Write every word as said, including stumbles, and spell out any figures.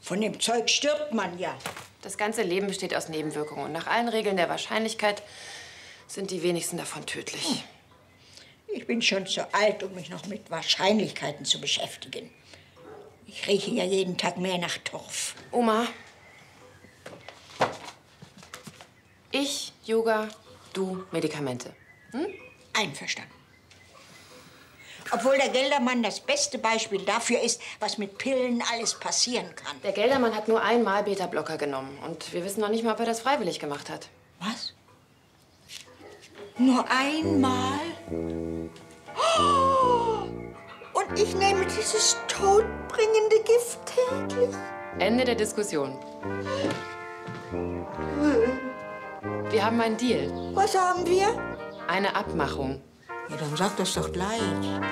Von dem Zeug stirbt man ja. Das ganze Leben besteht aus Nebenwirkungen. Und nach allen Regeln der Wahrscheinlichkeit sind die wenigsten davon tödlich. Ich bin schon zu alt, um mich noch mit Wahrscheinlichkeiten zu beschäftigen. Ich rieche ja jeden Tag mehr nach Torf. Oma. Ich, Yoga, du, Medikamente. Hm? Einverstanden. Obwohl der Geldermann das beste Beispiel dafür ist, was mit Pillen alles passieren kann. Der Geldermann hat nur einmal Beta-Blocker genommen. Und wir wissen noch nicht mal, ob er das freiwillig gemacht hat. Was? Nur einmal? Oh! Und ich nehme dieses todbringende Gift täglich? Ende der Diskussion. Wir haben einen Deal. Was haben wir? Eine Abmachung. Ja, dann sag das doch gleich.